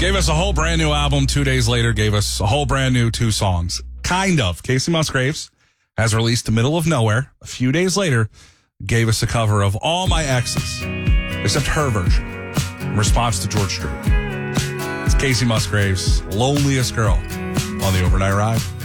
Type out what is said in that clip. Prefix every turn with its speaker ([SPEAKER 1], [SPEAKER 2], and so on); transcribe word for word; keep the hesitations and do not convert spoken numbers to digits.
[SPEAKER 1] Gave us a whole brand new album. Two days later, gave us a whole brand new two songs. Kind of. Casey Musgraves has released The Middle of Nowhere. A few days later, gave us a cover of All My Exes, except her version, in response to George Strait. It's Casey Musgraves' Loneliest Girl on the Overnight Ride.